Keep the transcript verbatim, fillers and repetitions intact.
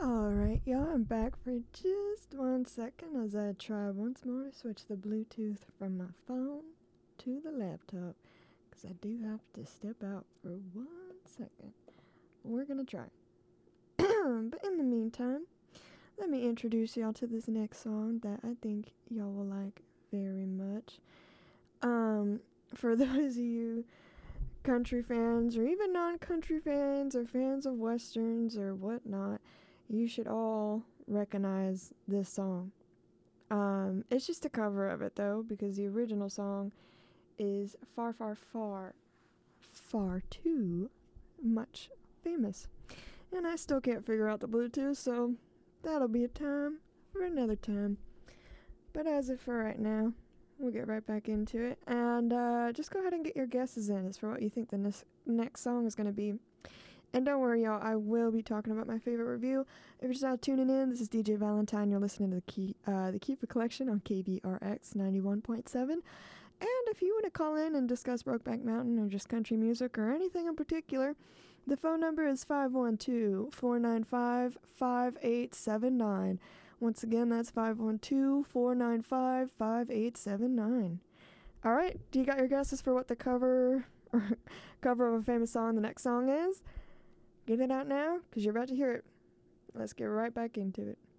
Alright, y'all, I'm back for just one second as I try once more to switch the Bluetooth from my phone to the laptop. Because I do have to step out for one second. We're gonna try. But in the meantime, let me introduce y'all to this next song that I think y'all will like very much. Um, for those of you country fans, or even non-country fans, or fans of westerns, or whatnot, you should all recognize this song. Um, it's just a cover of it, though, because the original song is far, far, far, far too much famous. And I still can't figure out the Bluetooth, so that'll be a time for another time. But as of for right now, we'll get right back into it. And uh, just go ahead and get your guesses in as for what you think the ne- next song is going to be. And don't worry, y'all, I will be talking about my favorite review. If you're just now tuning in, this is D J Valentine. You're listening to the Key, uh, the Keeper Collection on K V R X ninety-one point seven. And if you want to call in and discuss Brokeback Mountain or just country music or anything in particular, the phone number is five one two, four nine five, five eight seven nine. Once again, that's five one two, four nine five, five eight seven nine. All right, do you got your guesses for what the cover or cover of a famous song the next song is? Get it out now, because you're about to hear it. Let's get right back into it.